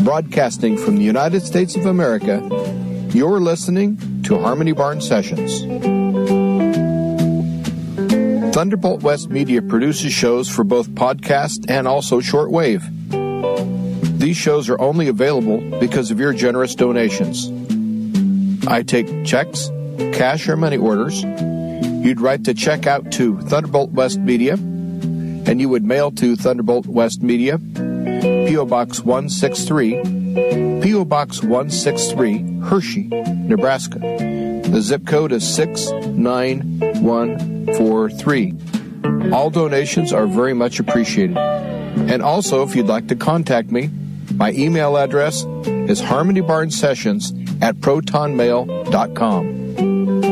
Broadcasting from the United States of America, you're listening to Harmony Barn Sessions. Thunderbolt West Media produces shows for both podcast and also shortwave. These shows are only available because of your generous donations. I take checks, cash, or money orders. You'd write the check out to Thunderbolt West Media, and you would mail to Thunderbolt West Media, P.O. Box 163, P.O. Box 163, Hershey, Nebraska. The zip code is 69143. All donations are very much appreciated. And also, if you'd like to contact me, my email address is harmonybarnsessions@protonmail.com.